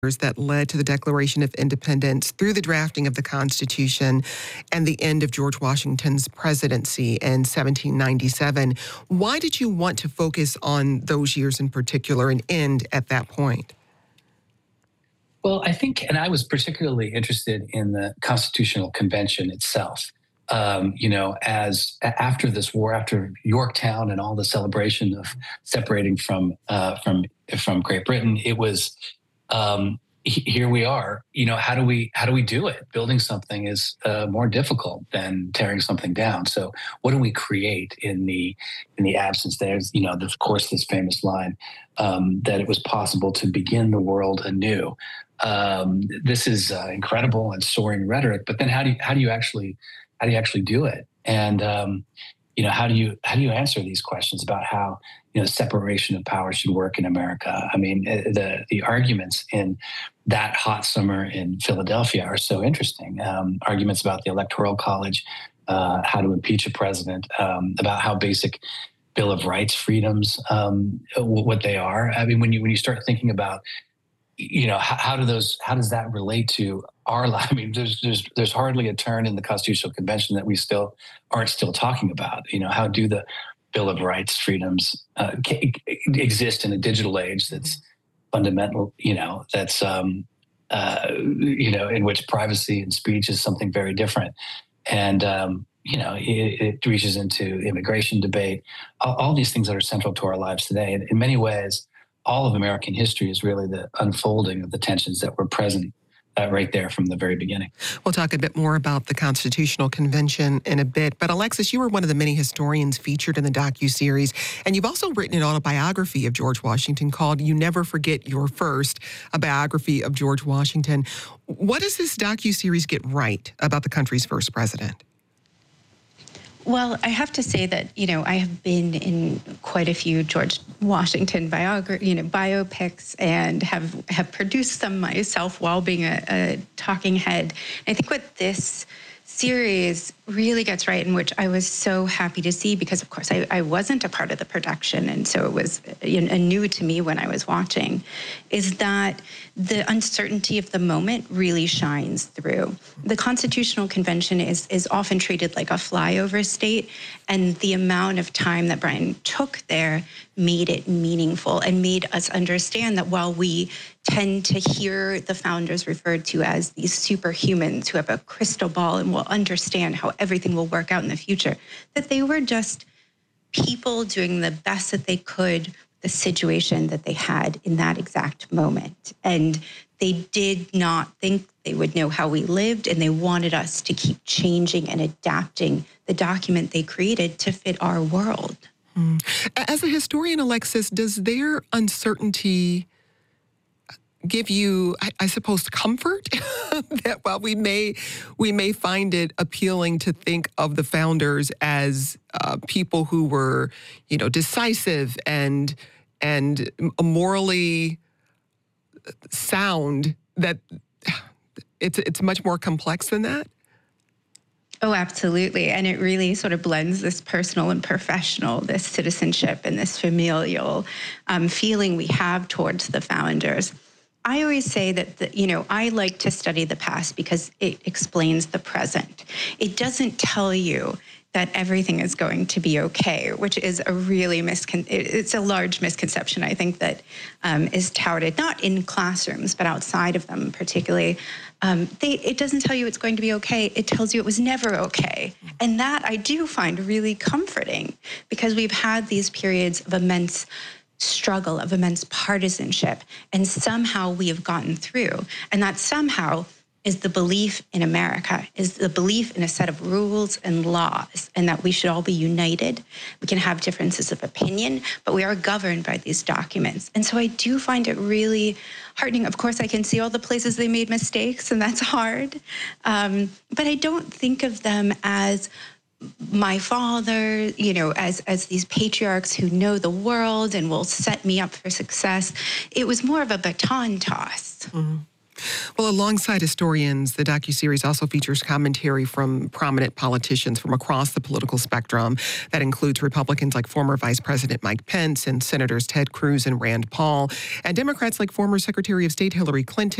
that led to the Declaration of Independence through the drafting of the Constitution and the end of George Washington's presidency in 1797. Why did you want to focus on those years in particular and end at that point? Well, I think, and I was particularly interested in the Constitutional Convention itself. As after this war, after Yorktown and all the celebration of separating from Great Britain, it was here we are. How do we do it? Building something is more difficult than tearing something down. So, what do we create in the absence? There's of course this famous line that it was possible to begin the world anew. This is incredible and soaring rhetoric, but then how do you actually do it? And how do you answer these questions about how separation of power should work in America? I mean, the arguments in that hot summer in Philadelphia are so interesting. Arguments about the Electoral College, how to impeach a president, about how basic Bill of Rights freedoms, what they are. I mean, when you start thinking about how does that relate to our life? I mean, there's hardly a turn in the Constitutional Convention that we aren't still talking about. How do the Bill of Rights freedoms exist in a digital age that's fundamental? That's in which privacy and speech is something very different, and it reaches into immigration debate, all these things that are central to our lives today. And in many ways, all of American history is really the unfolding of the tensions that were present right there from the very beginning. We'll talk a bit more about the Constitutional Convention in a bit. But Alexis, you were one of the many historians featured in the docuseries, and you've also written an autobiography of George Washington called You Never Forget Your First, a biography of George Washington. What does this docuseries get right about the country's first president? Well, I have to say that, I have been in quite a few George Washington biopics and have produced some myself while being a talking head. And I think what this series really gets right, in which I was so happy to see, because of course I wasn't a part of the production, and so it was new to me when I was watching, is that the uncertainty of the moment really shines through. The Constitutional Convention is often treated like a flyover state, and the amount of time that Brian took there made it meaningful and made us understand that while we tend to hear the founders referred to as these superhumans who have a crystal ball and will understand how everything will work out in the future, that they were just people doing the best that they could, the situation that they had in that exact moment. And they did not think they would know how we lived, and they wanted us to keep changing and adapting the document they created to fit our world. As a historian, Alexis, does their uncertainty give you, I suppose, comfort that while we may find it appealing to think of the founders as people who were, decisive and morally sound, that it's much more complex than that? Oh, absolutely. And it really sort of blends this personal and professional, this citizenship and this familial feeling we have towards the founders. I always say that, I like to study the past because it explains the present. It doesn't tell you that everything is going to be okay, which is a really it's a large misconception, I think, that is touted, not in classrooms, but outside of them particularly. It doesn't tell you it's going to be okay. It tells you it was never okay. And that I do find really comforting, because we've had these periods of immense struggle, of immense partisanship, and somehow we have gotten through. And that somehow is the belief in America, is the belief in a set of rules and laws, and that we should all be united. We can have differences of opinion, but we are governed by these documents. And so I do find it really heartening. Of course, I can see all the places they made mistakes, and that's hard. But I don't think of them as my father, as these patriarchs who know the world and will set me up for success. It was more of a baton toss. Mm-hmm. Well, Well, alongside historians, the docuseries also features commentary from prominent politicians from across the political spectrum. That includes Republicans like former Vice President Mike Pence and Senators Ted Cruz and Rand Paul, and Democrats like former Secretary of State Hillary Clinton